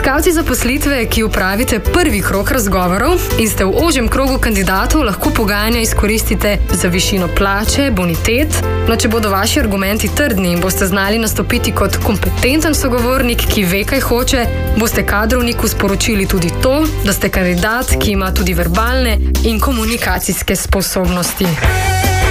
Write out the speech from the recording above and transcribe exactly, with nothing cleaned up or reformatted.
Iskalci zaposlitve, ki upravite prvi krog razgovorov in ste v ožjem krogu kandidatov, lahko pogajanja izkoristite za višino plače, bonitet. No, če bodo vaši argumenti trdni in boste znali nastopiti kot kompetenten sogovornik, ki ve, kaj hoče, boste kadrovniku sporočili tudi to, da ste kandidat, ki ima tudi verbalne in komunikacijske sposobnosti.